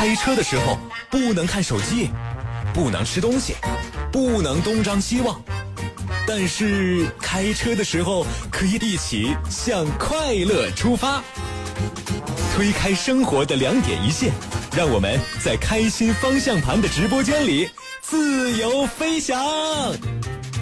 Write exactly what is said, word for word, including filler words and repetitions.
开车的时候不能看手机，不能吃东西，不能东张西望，但是开车的时候可以一起向快乐出发，推开生活的两点一线，让我们在开心方向盘的直播间里自由飞翔。